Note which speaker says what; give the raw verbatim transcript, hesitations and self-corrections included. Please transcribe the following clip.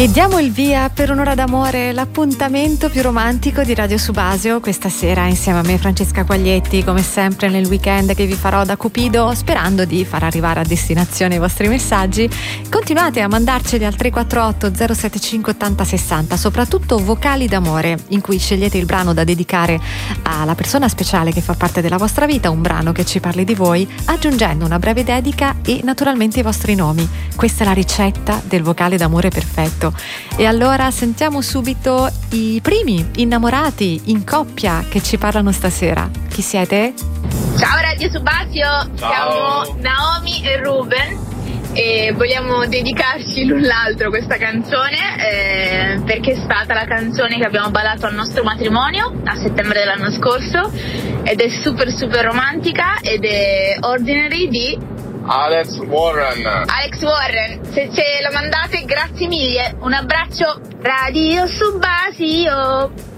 Speaker 1: E diamo il via per un'ora d'amore, l'appuntamento più romantico di Radio Subasio questa sera insieme a me, Francesca Quaglietti, come sempre nel weekend che vi farò da Cupido, sperando di far arrivare a destinazione i vostri messaggi. Continuate a mandarceli al tre quattro otto zero sette cinque otto zero sei zero, soprattutto vocali d'amore in cui scegliete il brano da dedicare alla persona speciale che fa parte della vostra vita, un brano che ci parli di voi, aggiungendo una breve dedica e naturalmente i vostri nomi. Questa è la ricetta del vocale d'amore perfetto. E allora sentiamo subito i primi innamorati in coppia che ci parlano stasera. Chi siete?
Speaker 2: Ciao Radio Subasio,
Speaker 3: Ciao.
Speaker 2: Siamo Naomi e Ruben e vogliamo dedicarci l'un l'altro questa canzone eh, perché è stata la canzone che abbiamo ballato al nostro matrimonio a settembre dell'anno scorso ed è super super romantica ed è Ordinary di
Speaker 3: Alex Warren.
Speaker 2: Alex Warren. Se ce la mandate, grazie mille. Un abbraccio. Radio Subasio.